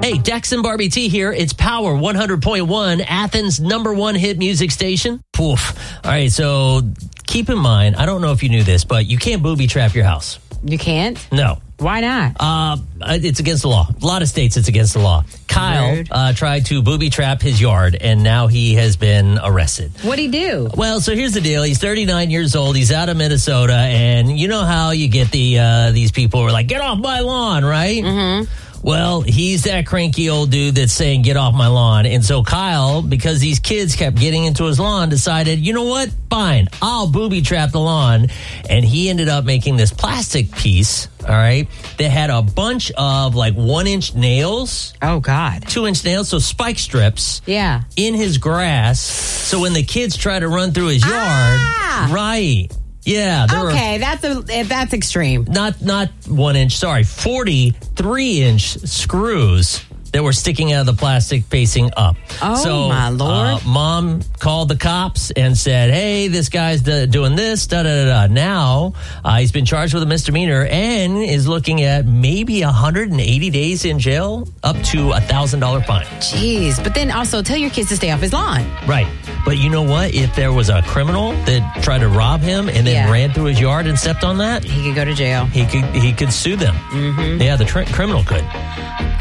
Hey, Dex and Barbie T here. It's Power 100.1, Athens' #1 hit music station. Poof. All right, so keep in mind, I don't know if you knew this, but you can't booby trap your house. You can't? No. Why not? It's against the law. A lot of states, it's against the law. Kyle tried to booby trap his yard, and now he has been arrested. What'd he do? Well, so here's the deal. He's 39 years old. He's out of Minnesota, and you know how you get these people who are like, get off my lawn, right? Mm-hmm. Well, he's that cranky old dude that's saying, get off my lawn. And so Kyle, because these kids kept getting into his lawn, decided, you know what? Fine, I'll booby trap the lawn. And he ended up making this plastic piece, all right, that had a bunch of like 1-inch nails. Oh, God. 2-inch nails, so spike strips. Yeah. In his grass. So when the kids try to run through his yard, right. Yeah. Okay, that's extreme. Not 1-inch, sorry, 43-inch screws that were sticking out of the plastic facing up. Oh, my Lord. Mom called the cops and said, hey, this guy's doing this, da-da-da-da. Now, he's been charged with a misdemeanor and is looking at maybe 180 days in jail, up to $1,000 fine. Jeez, but then also tell your kids to stay off his lawn. Right. But you know what? If there was a criminal that tried to rob him and then ran through his yard and stepped on that, he could go to jail. He could sue them. Mm-hmm. Yeah, the criminal could.